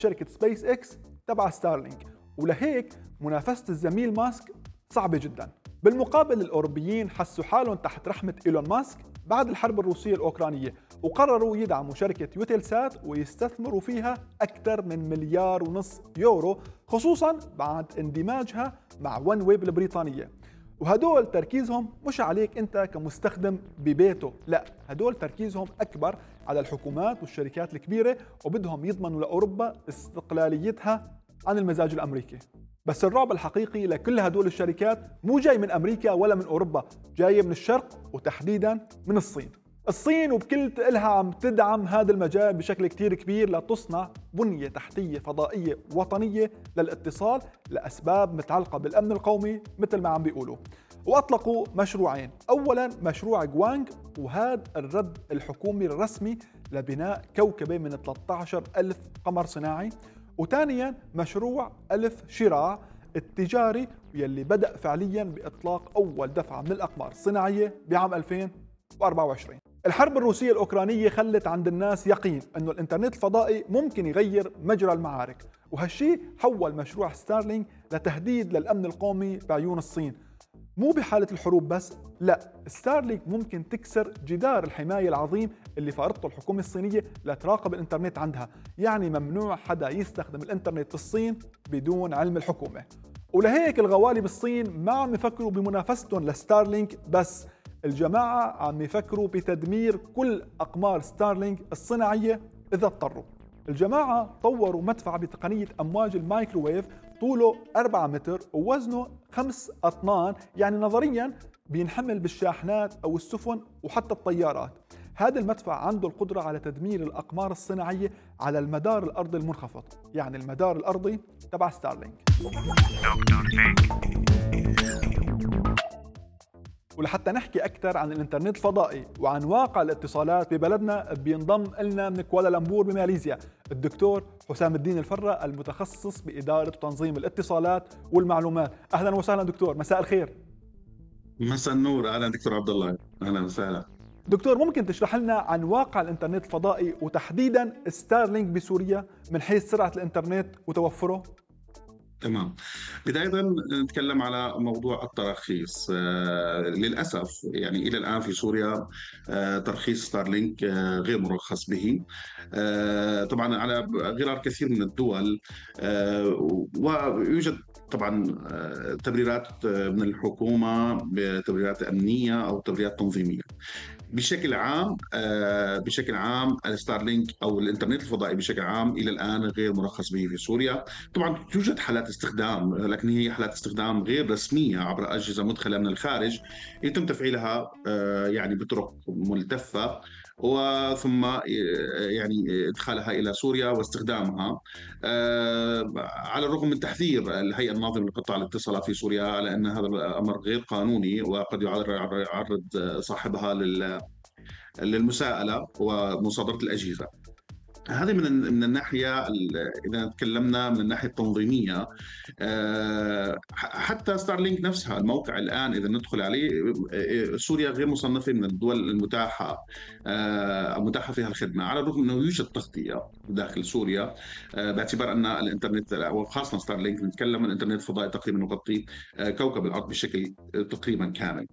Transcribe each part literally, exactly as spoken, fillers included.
شركة سبيس إكس تبع ستارلينك، ولهيك منافسة الزميل ماسك صعبة جدا. بالمقابل الأوروبيين حسوا حالهم تحت رحمة إيلون ماسك بعد الحرب الروسية الأوكرانية، وقرروا يدعموا شركة يوتيلسات ويستثمروا فيها أكثر من مليار ونص يورو، خصوصاً بعد اندماجها مع ون ويب البريطانية. وهدول تركيزهم مش عليك أنت كمستخدم ببيته، لا، هدول تركيزهم أكبر على الحكومات والشركات الكبيرة، وبدهم يضمنوا لأوروبا استقلاليتها عن المزاج الأمريكي. بس الرعب الحقيقي لكل هدول الشركات مو جاي من أمريكا ولا من أوروبا، جاي من الشرق وتحديداً من الصين. الصين وبكل تقلها عم تدعم هذا المجال بشكل كتير كبير لتصنع بنية تحتية فضائية وطنية للاتصال لأسباب متعلقة بالأمن القومي مثل ما عم بيقولوا. وأطلقوا مشروعين، أولاً مشروع جوانغ، وهذا الرد الحكومي الرسمي لبناء كوكبة من ثلاثة عشر ألف قمر صناعي، وثانياً مشروع ألف شراع التجاري يلي بدأ فعلياً بإطلاق أول دفعة من الأقمار الصناعية بعام ألفين وأربعة وعشرين. الحرب الروسية الأوكرانية خلت عند الناس يقين أنه الإنترنت الفضائي ممكن يغير مجرى المعارك، وهالشي حول مشروع ستارلينك لتهديد للأمن القومي بعيون الصين. مو بحالة الحروب بس، لا، ستارلينك ممكن تكسر جدار الحماية العظيم اللي فارضته الحكومة الصينية لتراقب الإنترنت عندها. يعني ممنوع حدا يستخدم الإنترنت بالصين بدون علم الحكومة. ولهيك الغوالي بالصين ما عم يفكروا بمنافستهم لستارلينك بس، الجماعة عم يفكروا بتدمير كل أقمار ستارلينك الصناعية إذا اضطروا. الجماعة طوروا مدفع بتقنية أمواج المايكروويف طوله أربعة متر ووزنه خمس أطنان، يعني نظرياً بينحمل بالشاحنات أو السفن وحتى الطيارات. هذا المدفع عنده القدرة على تدمير الأقمار الصناعية على المدار الأرضي المنخفض، يعني المدار الأرضي تبع ستارلينك. ولحتى نحكي أكثر عن الإنترنت الفضائي وعن واقع الاتصالات ببلدنا بينضم لنا من كوالالمبور بماليزيا الدكتور حسام الدين الفرة، المتخصص بإدارة وتنظيم الاتصالات والمعلومات. أهلا وسهلا دكتور، مساء الخير. مساء النور، اهلا دكتور عبد الله، اهلا وسهلا. دكتور، ممكن تشرح لنا عن واقع الإنترنت الفضائي وتحديدا ستارلينك بسوريا من حيث سرعة الإنترنت وتوفره؟ تمام. بداية نتكلم على موضوع التراخيص. آه للأسف يعني إلى الآن في سوريا آه ترخيص ستارلينك آه غير مرخص به، آه طبعا على غرار كثير من الدول، آه ويوجد طبعا آه تبريرات من الحكومة بتبريرات أمنية أو تبريرات تنظيمية. بشكل عام آه بشكل عام ستارلينك او الانترنت الفضائي بشكل عام الى الان غير مرخص به في سوريا. طبعا توجد حالات استخدام، لكن هي حالات استخدام غير رسميه عبر اجهزه مدخله من الخارج يتم تفعيلها آه يعني بطرق ملتفه، وثم يعني ادخالها الى سوريا واستخدامها، آه على الرغم من تحذير الهيئه الناظمه لقطاع الاتصالات في سوريا على ان هذا الامر غير قانوني وقد يعرض صاحبها لل للمساءلة ومصادرة الأجهزة. هذه من من الناحية، إذا تكلمنا من الناحية التنظيمية، حتى ستارلينك نفسها الموقع الآن إذا ندخل عليه، سوريا غير مصنفة من الدول المتاحة المتاحة فيها الخدمة، على الرغم أنه يوجد تغطية داخل سوريا باعتبار أن الإنترنت وخاصة ستارلينك نتكلم عن الإنترنت الفضائي تقريبا يغطي كوكب الأرض بشكل تقريبا كامل.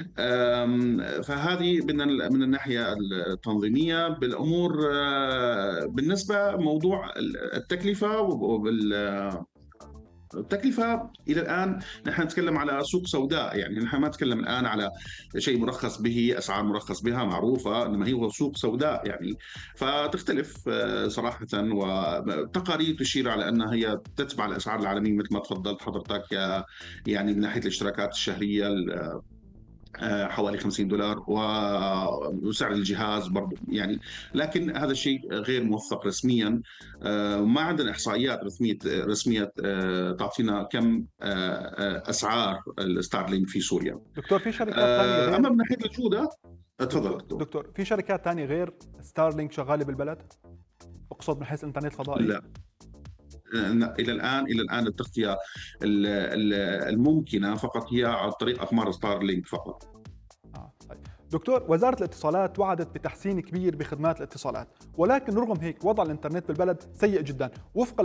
فهذه من من الناحية التنظيمية. بالأمور بالنسبة موضوع التكلفة وبال التكلفة إلى الآن نحن نتكلم على سوق سوداء، يعني نحن ما نتكلم الآن على شيء مرخص به، أسعار مرخص بها معروفة، إنما هي سوق سوداء يعني. فتختلف صراحة، وتقارير تشير على أنها هي تتبع الأسعار العالمية مثل ما تفضلت حضرتك، يعني من ناحية الاشتراكات الشهرية حوالي خمسين دولار، وسعر الجهاز برضو يعني. لكن هذا الشيء غير موثق رسميا، ما عندنا إحصائيات رسمية رسمية تعطينا كم أسعار الستارلينك في سوريا. دكتور، في شركات ثانية غير أما من ناحية الجودة، تفضل دكتور, دكتور في شركات ثانية غير ستارلينك شغالة بالبلد؟ أقصد من حيث الإنترنت الفضائي؟ لا، الى الان الى الان التغطيه الممكنه فقط هي عن طريق اقمار ستارلينك فقط. آه. طيب. دكتور، وزاره الاتصالات وعدت بتحسين كبير بخدمات الاتصالات، ولكن رغم هيك وضع الانترنت بالبلد سيء جدا. وفق